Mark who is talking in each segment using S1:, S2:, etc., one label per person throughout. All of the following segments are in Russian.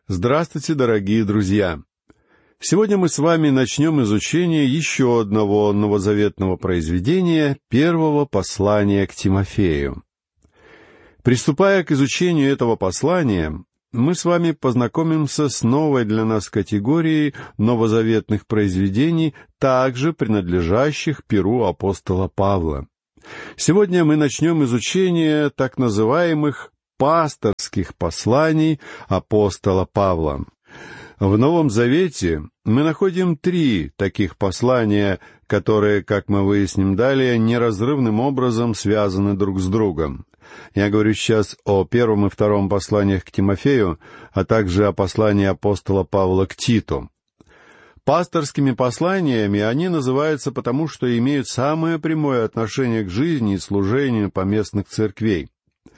S1: Здравствуйте, дорогие друзья! Сегодня мы с вами начнем изучение еще одного новозаветного произведения, первого послания к Тимофею. Приступая к изучению этого послания, мы с вами познакомимся с новой для нас категорией новозаветных произведений, также принадлежащих перу апостола Павла. Сегодня мы начнем изучение так называемых пасторских посланий апостола Павла. В Новом Завете мы находим 3 таких послания, которые, как мы выясним далее, неразрывным образом связаны друг с другом. Я говорю сейчас о 1 и 2 посланиях к Тимофею, а также о послании апостола Павла к Титу. Пасторскими посланиями они называются потому, что имеют самое прямое отношение к жизни и служению поместных церквей.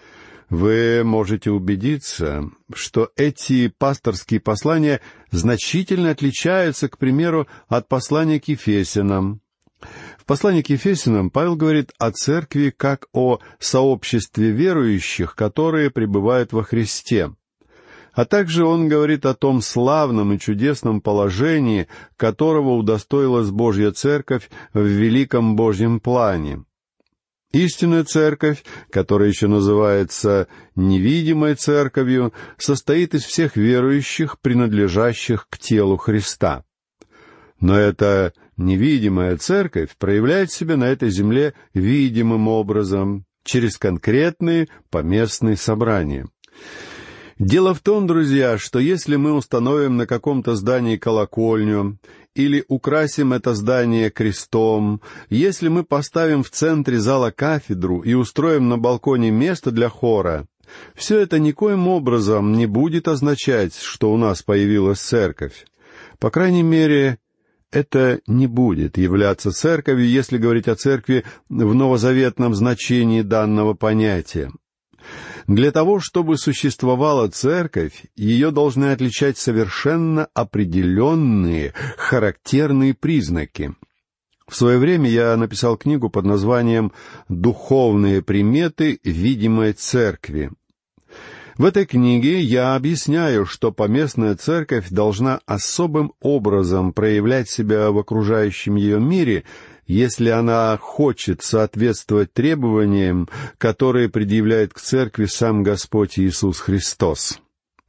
S1: Вы можете убедиться, что эти пасторские послания значительно отличаются, к примеру, от послания к Ефесянам. В послании к Ефесянам Павел говорит о церкви как о сообществе верующих, которые пребывают во Христе. А также он говорит о том славном и чудесном положении, которого удостоилась Божья Церковь в великом Божьем плане. Истинная церковь, которая еще называется невидимой церковью, состоит из всех верующих, принадлежащих к телу Христа. Но эта невидимая церковь проявляет себя на этой земле видимым образом, через конкретные поместные собрания. Дело в том, друзья, что если мы установим на каком-то здании колокольню, или украсим это здание крестом, если мы поставим в центре зала кафедру и устроим на балконе место для хора, все это никоим образом не будет означать, что у нас появилась церковь. По крайней мере, это не будет являться церковью, если говорить о церкви в новозаветном значении данного понятия. Для того, чтобы существовала церковь, ее должны отличать совершенно определенные, характерные признаки. В свое время я написал книгу под названием «Духовные приметы видимой церкви». В этой книге я объясняю, что поместная церковь должна особым образом проявлять себя в окружающем ее мире, если она хочет соответствовать требованиям, которые предъявляет к церкви сам Господь Иисус Христос.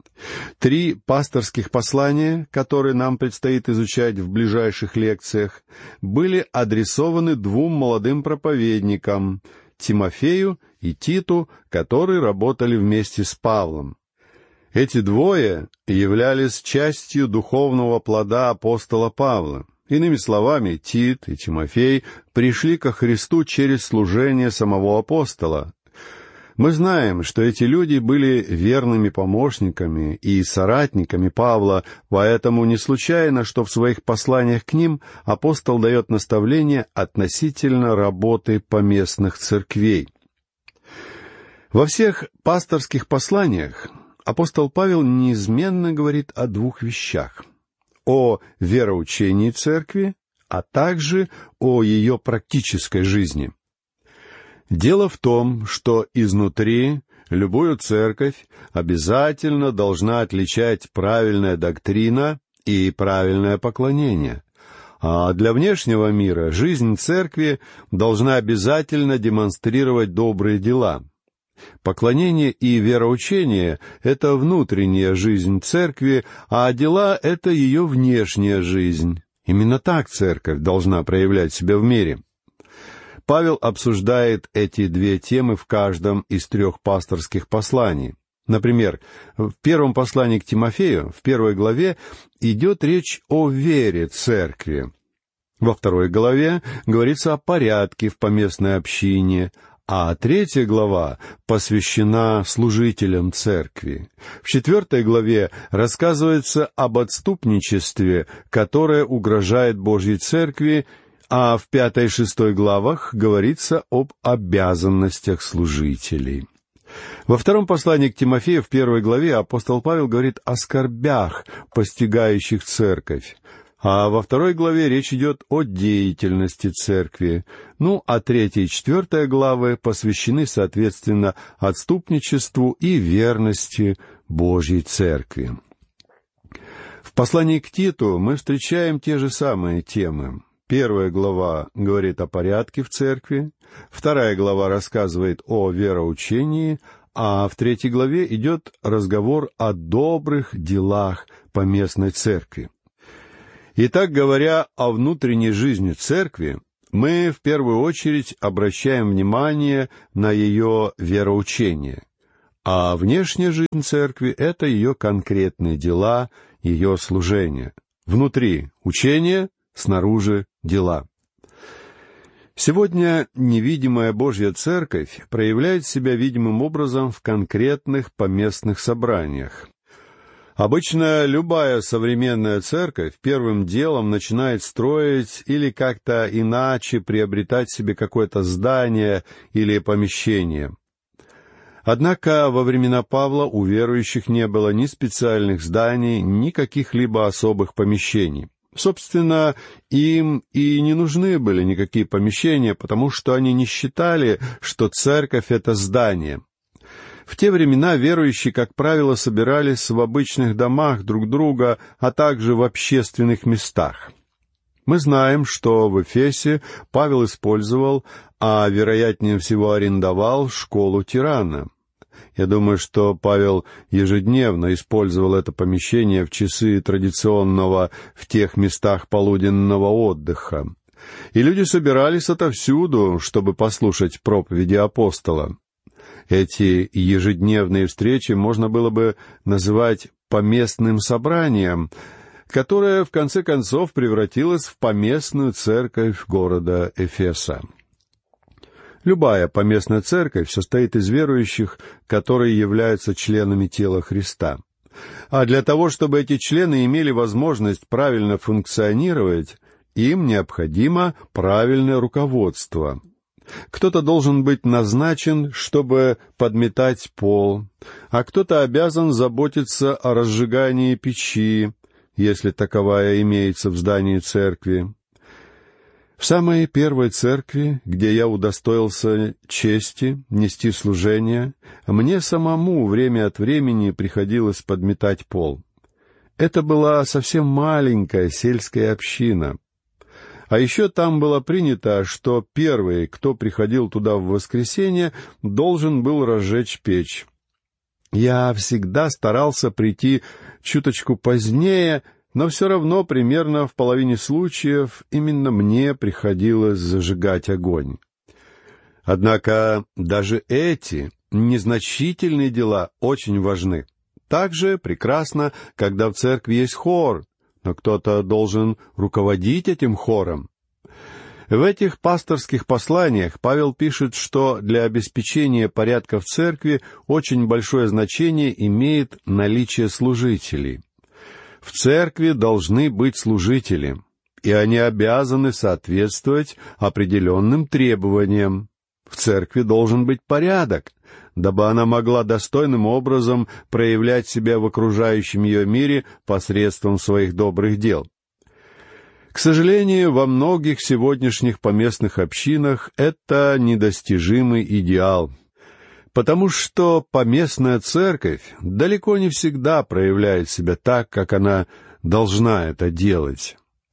S1: 3 пасторских послания, которые нам предстоит изучать в ближайших лекциях, были адресованы 2 молодым проповедникам, Тимофею и Титу, которые работали вместе с Павлом. Эти 2 являлись частью духовного плода апостола Павла. Иными словами, Тит и Тимофей пришли ко Христу через служение самого апостола. Мы знаем, что эти люди были верными помощниками и соратниками Павла, поэтому не случайно, что в своих посланиях к ним апостол дает наставления относительно работы поместных церквей. Во всех пасторских посланиях апостол Павел неизменно говорит о 2 вещах: о вероучении церкви, а также о ее практической жизни. Дело в том, что изнутри любую церковь обязательно должна отличать правильная доктрина и правильное поклонение. А для внешнего мира жизнь церкви должна обязательно демонстрировать добрые дела. Поклонение и вероучение — это внутренняя жизнь церкви, а дела — это ее внешняя жизнь. Именно так церковь должна проявлять себя в мире. Павел обсуждает эти 2 темы в каждом из 3 пасторских посланий. Например, в 1 послании к Тимофею, в 1 главе, идет речь о вере церкви. Во 2 главе говорится о порядке в поместной общине, а 3 глава посвящена служителям церкви. В 4 главе рассказывается об отступничестве, которое угрожает Божьей церкви, а в 5 и 6 главах говорится об обязанностях служителей. Во 2 послании к Тимофею, в 1 главе, апостол Павел говорит о скорбях, постигающих церковь. А во 2 главе речь идет о деятельности церкви. А 3 и 4 главы посвящены, соответственно, отступничеству и верности Божьей церкви. В послании к Титу мы встречаем те же самые темы. 1 глава говорит о порядке в церкви, 2 глава рассказывает о вероучении, а в 3 главе идет разговор о добрых делах поместной церкви. Итак, говоря о внутренней жизни церкви, мы в первую очередь обращаем внимание на ее вероучение, а внешняя жизнь церкви — это ее конкретные дела, ее служение. Внутри — учение, снаружи — дела. Сегодня невидимая Божья Церковь проявляет себя видимым образом в конкретных поместных собраниях. Обычно любая современная церковь первым делом начинает строить или как-то иначе приобретать себе какое-то здание или помещение. Однако во времена Павла у верующих не было ни специальных зданий, ни каких-либо особых помещений. Собственно, им и не нужны были никакие помещения, потому что они не считали, что церковь — это здание. В те времена верующие, как правило, собирались в обычных домах друг друга, а также в общественных местах. Мы знаем, что в Эфесе Павел использовал, а вероятнее всего арендовал, школу Тирана. Я думаю, что Павел ежедневно использовал это помещение в часы традиционного в тех местах полуденного отдыха. И люди собирались отовсюду, чтобы послушать проповеди апостола. Эти ежедневные встречи можно было бы называть поместным собранием, которое в конце концов превратилось в поместную церковь города Эфеса. Любая поместная церковь состоит из верующих, которые являются членами тела Христа. А для того, чтобы эти члены имели возможность правильно функционировать, им необходимо правильное руководство. Кто-то должен быть назначен, чтобы подметать пол, а кто-то обязан заботиться о разжигании печи, если таковая имеется в здании церкви. В самой первой церкви, где я удостоился чести нести служение, мне самому время от времени приходилось подметать пол. Это была совсем маленькая сельская община. А еще там было принято, что первый, кто приходил туда в воскресенье, должен был разжечь печь. Я всегда старался прийти чуточку позднее, но все равно примерно в половине случаев именно мне приходилось зажигать огонь. Однако даже эти незначительные дела очень важны. Также прекрасно, когда в церкви есть хор, но кто-то должен руководить этим хором. В этих пасторских посланиях Павел пишет, что для обеспечения порядка в церкви очень большое значение имеет наличие служителей. В церкви должны быть служители, и они обязаны соответствовать определенным требованиям. В церкви должен быть порядок, дабы она могла достойным образом проявлять себя в окружающем ее мире посредством своих добрых дел. К сожалению, во многих сегодняшних поместных общинах это недостижимый идеал, потому что поместная церковь далеко не всегда проявляет себя так, как она должна это делать.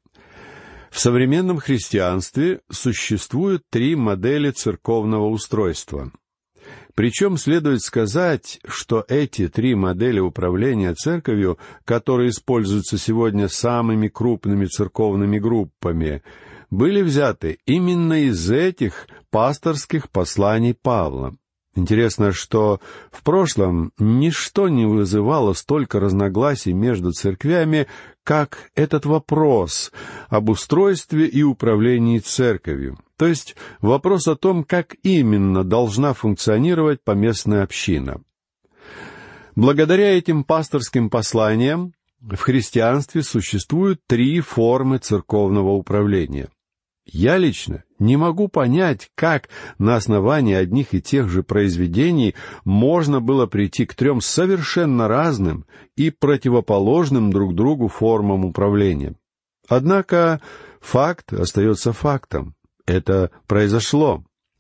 S1: В современном христианстве существуют 3 модели церковного устройства. Причем следует сказать, что эти 3 модели управления церковью, которые используются сегодня самыми крупными церковными группами, были взяты именно из этих пасторских посланий Павла. Интересно, что в прошлом ничто не вызывало столько разногласий между церквями, как этот вопрос об устройстве и управлении церковью, то есть вопрос о том, как именно должна функционировать поместная община. Благодаря этим пасторским посланиям в христианстве существуют 3 формы церковного управления. Я лично не могу понять, как на основании одних и тех же произведений можно было прийти к 3 совершенно разным и противоположным друг другу формам управления. Однако факт остается фактом. Это произошло.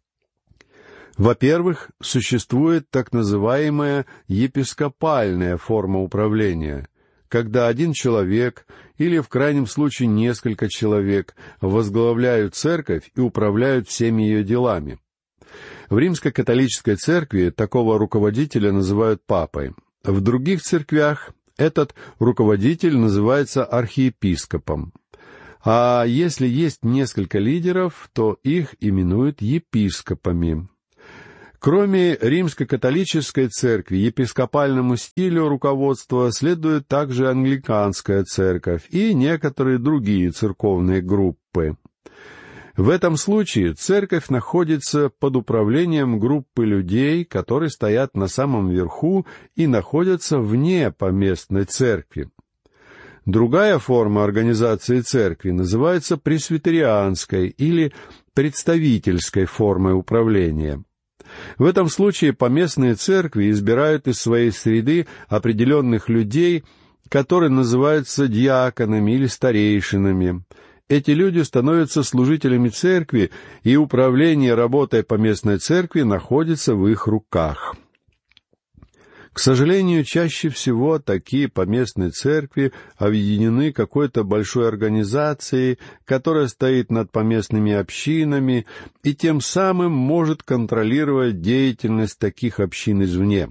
S1: Во-первых, существует так называемая епископальная форма управления, когда один человек или, в крайнем случае, несколько человек возглавляют церковь и управляют всеми ее делами. В Римско-католической церкви такого руководителя называют папой. В других церквях этот руководитель называется архиепископом. А если есть несколько лидеров, то их именуют епископами. Кроме Римско-католической церкви, епископальному стилю руководства следует также англиканская церковь и некоторые другие церковные группы. В этом случае церковь находится под управлением группы людей, которые стоят на самом верху и находятся вне поместной церкви. Другая форма организации церкви называется пресвитерианской или представительской формой управления. В этом случае поместные церкви избирают из своей среды определенных людей, которые называются диаконами или старейшинами. Эти люди становятся служителями церкви, и управление работой поместной церкви находится в их руках. К сожалению, чаще всего такие поместные церкви объединены какой-то большой организацией, которая стоит над поместными общинами и тем самым может контролировать деятельность таких общин извне.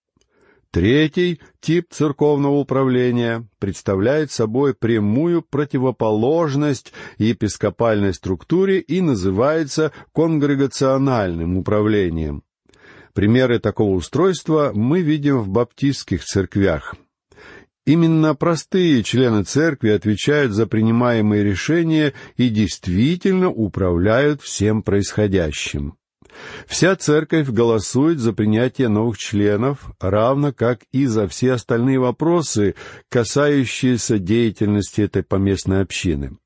S1: Третий тип церковного управления представляет собой прямую противоположность епископальной структуре и называется конгрегациональным управлением. Примеры такого устройства мы видим в баптистских церквях. Именно простые члены церкви отвечают за принимаемые решения и действительно управляют всем происходящим. Вся церковь голосует за принятие новых членов, равно как и за все остальные вопросы, касающиеся деятельности этой поместной общины.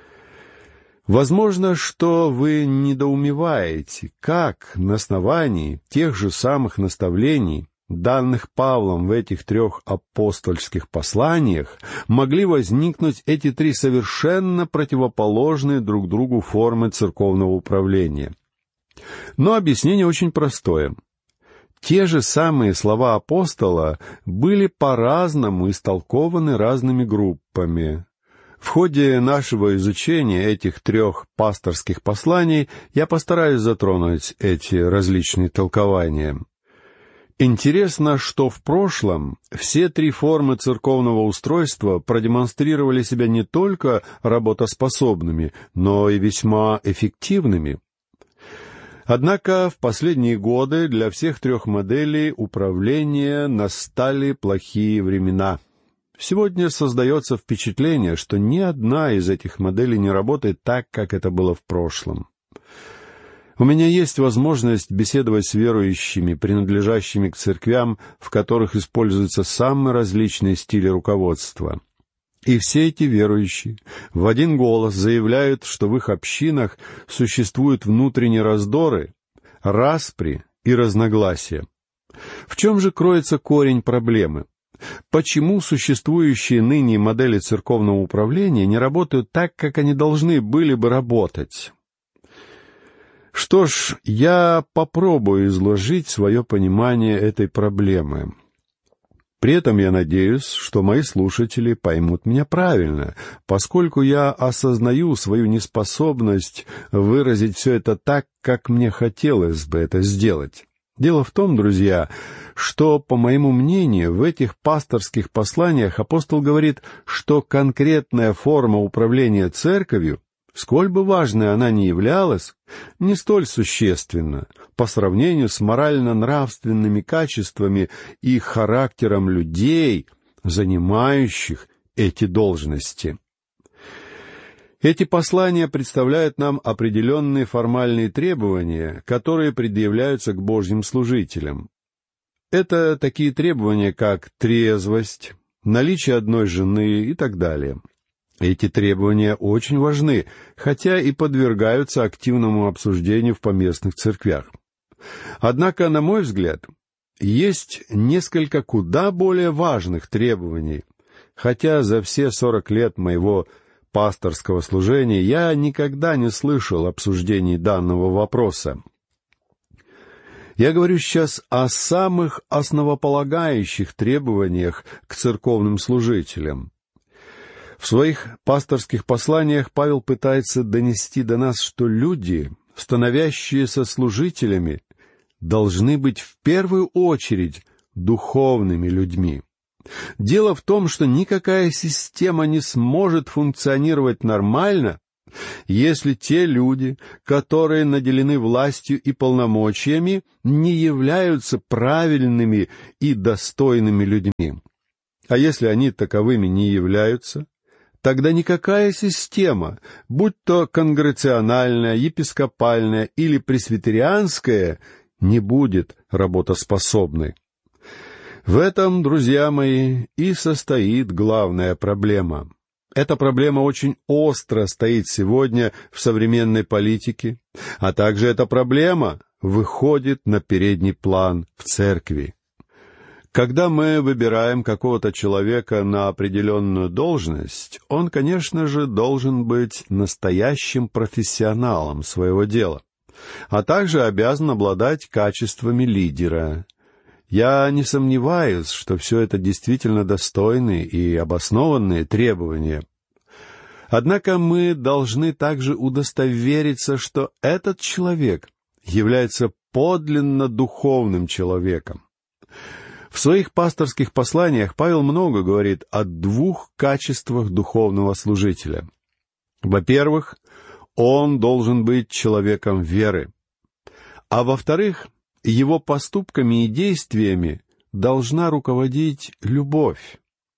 S1: Возможно, что вы недоумеваете, как на основании тех же самых наставлений, данных Павлом в этих 3 апостольских посланиях, могли возникнуть эти 3 совершенно противоположные друг другу формы церковного управления. Но объяснение очень простое. Те же самые слова апостола были по-разному истолкованы разными группами. В ходе нашего изучения этих 3 пасторских посланий я постараюсь затронуть эти различные толкования. Интересно, что в прошлом все 3 формы церковного устройства продемонстрировали себя не только работоспособными, но и весьма эффективными. Однако в последние годы для всех 3 моделей управления настали плохие времена. Сегодня создается впечатление, что ни одна из этих моделей не работает так, как это было в прошлом. У меня есть возможность беседовать с верующими, принадлежащими к церквям, в которых используются самые различные стили руководства. И все эти верующие в один голос заявляют, что в их общинах существуют внутренние раздоры, распри и разногласия. В чем же кроется корень проблемы? Почему существующие ныне модели церковного управления не работают так, как они должны были бы работать? Что ж, я попробую изложить свое понимание этой проблемы. При этом я надеюсь, что мои слушатели поймут меня правильно, поскольку я осознаю свою неспособность выразить все это так, как мне хотелось бы это сделать. Дело в том, друзья, что, по моему мнению, в этих пасторских посланиях апостол говорит, что конкретная форма управления церковью, сколь бы важной она ни являлась, не столь существенна по сравнению с морально-нравственными качествами и характером людей, занимающих эти должности. Эти послания представляют нам определенные формальные требования, которые предъявляются к Божьим служителям. Это такие требования, как трезвость, наличие одной жены и так далее. Эти требования очень важны, хотя и подвергаются активному обсуждению в поместных церквях. Однако, на мой взгляд, есть несколько куда более важных требований, хотя за все 40 лет моего пасторского служения я никогда не слышал обсуждений данного вопроса. Я говорю сейчас о самых основополагающих требованиях к церковным служителям. В своих пасторских посланиях Павел пытается донести до нас, что люди, становящиеся служителями, должны быть в первую очередь духовными людьми. Дело в том, что никакая система не сможет функционировать нормально, если те люди, которые наделены властью и полномочиями, не являются правильными и достойными людьми. А если они таковыми не являются, тогда никакая система, будь то конгрегациональная, епископальная или пресвитерианская, не будет работоспособной. В этом, друзья мои, и состоит главная проблема. Эта проблема очень остро стоит сегодня в современной политике, а также эта проблема выходит на передний план в церкви. Когда мы выбираем какого-то человека на определенную должность, он, конечно же, должен быть настоящим профессионалом своего дела, а также обязан обладать качествами лидера. Я не сомневаюсь, что все это действительно достойные и обоснованные требования. Однако мы должны также удостовериться, что этот человек является подлинно духовным человеком. В своих пасторских посланиях Павел много говорит о двух качествах духовного служителя. Во-первых, он должен быть человеком веры. А во-вторых, его поступками и действиями должна руководить любовь.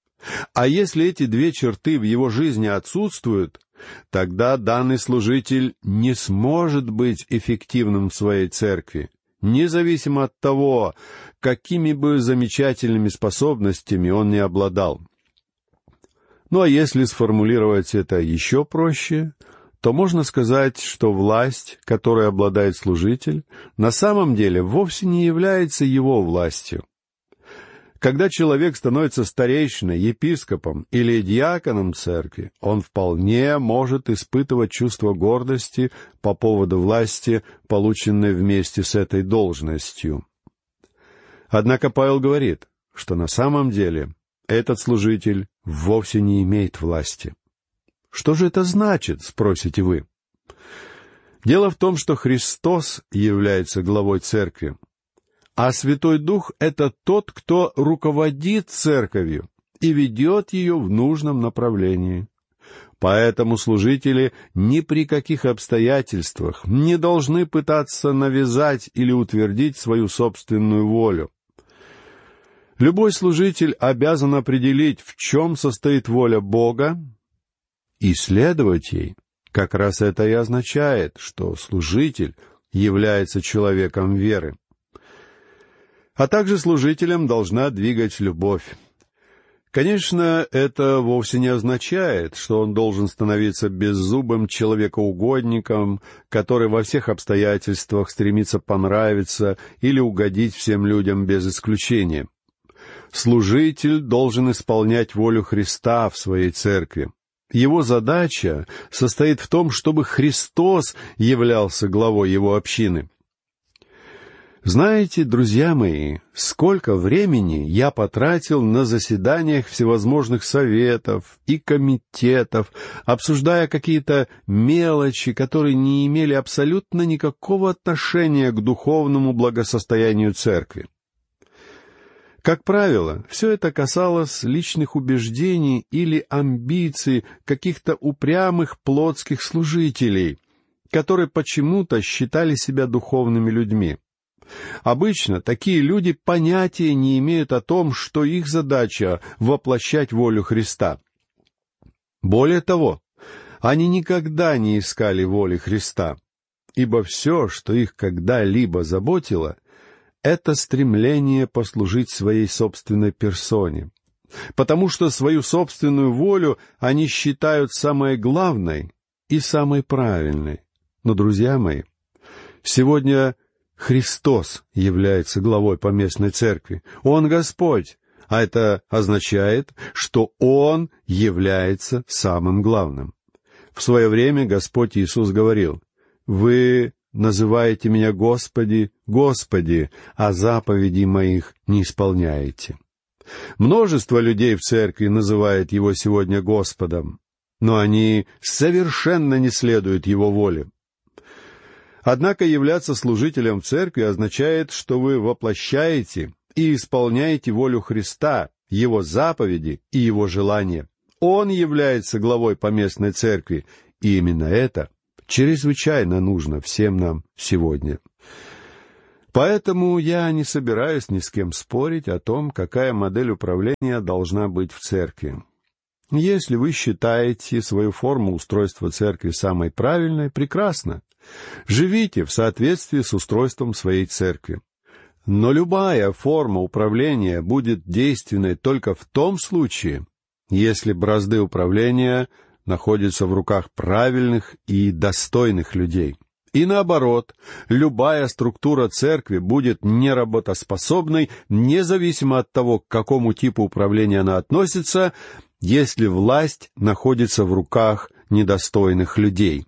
S1: А если эти две черты в его жизни отсутствуют, тогда данный служитель не сможет быть эффективным в своей церкви, независимо от того, какими бы замечательными способностями он не обладал. Ну а если сформулировать это еще проще, то можно сказать, что власть, которой обладает служитель, на самом деле вовсе не является его властью. Когда человек становится старейшиной, епископом или диаконом церкви, он вполне может испытывать чувство гордости по поводу власти, полученной вместе с этой должностью. Однако Павел говорит, что на самом деле этот служитель вовсе не имеет власти. Что же это значит, спросите вы? Дело в том, что Христос является главой церкви, а Святой Дух — это тот, кто руководит церковью и ведет ее в нужном направлении. Поэтому служители ни при каких обстоятельствах не должны пытаться навязать или утвердить свою собственную волю. Любой служитель обязан определить, в чем состоит воля Бога, и следовать ей. Как раз это и означает, что служитель является человеком веры. А также служителям должна двигать любовь. Конечно, это вовсе не означает, что он должен становиться беззубым человекоугодником, который во всех обстоятельствах стремится понравиться или угодить всем людям без исключения. Служитель должен исполнять волю Христа в своей церкви. Его задача состоит в том, чтобы Христос являлся главой его общины. Знаете, друзья мои, сколько времени я потратил на заседаниях всевозможных советов и комитетов, обсуждая какие-то мелочи, которые не имели абсолютно никакого отношения к духовному благосостоянию церкви. Как правило, все это касалось личных убеждений или амбиций каких-то упрямых плотских служителей, которые почему-то считали себя духовными людьми. Обычно такие люди понятия не имеют о том, что их задача — воплощать волю Христа. Более того, они никогда не искали воли Христа, ибо все, что их когда-либо заботило, это стремление послужить своей собственной персоне, потому что свою собственную волю они считают самой главной и самой правильной. Но, друзья мои, сегодня Христос является главой поместной церкви. Он Господь, а это означает, что Он является самым главным. В свое время Господь Иисус говорил: «Вы называете меня Господи, Господи, а заповедей моих не исполняете». Множество людей в церкви называет Его сегодня Господом, но они совершенно не следуют Его воле. Однако являться служителем в церкви означает, что вы воплощаете и исполняете волю Христа, Его заповеди и Его желания. Он является главой поместной церкви, и именно это чрезвычайно нужно всем нам сегодня. Поэтому я не собираюсь ни с кем спорить о том, какая модель управления должна быть в церкви. Если вы считаете свою форму устройства церкви самой правильной, прекрасно. Живите в соответствии с устройством своей церкви. Но любая форма управления будет действенной только в том случае, если бразды управления находятся в руках правильных и достойных людей. И наоборот, любая структура церкви будет неработоспособной, независимо от того, к какому типу управления она относится, если власть находится в руках недостойных людей.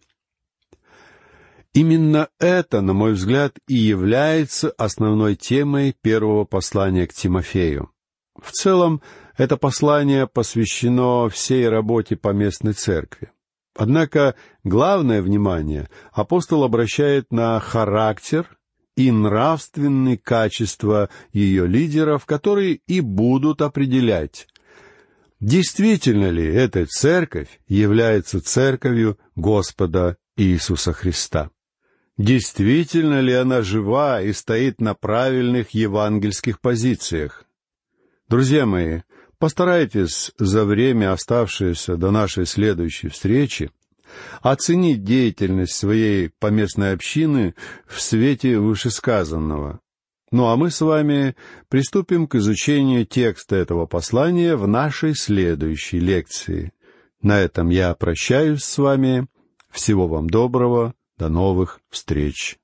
S1: Именно это, на мой взгляд, и является основной темой первого послания к Тимофею. В целом, это послание посвящено всей работе поместной церкви. Однако главное внимание апостол обращает на характер и нравственные качества ее лидеров, которые и будут определять, действительно ли эта церковь является церковью Господа Иисуса Христа. Действительно ли она жива и стоит на правильных евангельских позициях? Друзья мои, постарайтесь за время, оставшееся до нашей следующей встречи, оценить деятельность своей поместной общины в свете вышесказанного. Ну а мы с вами приступим к изучению текста этого послания в нашей следующей лекции. На этом я прощаюсь с вами. Всего вам доброго. До новых встреч.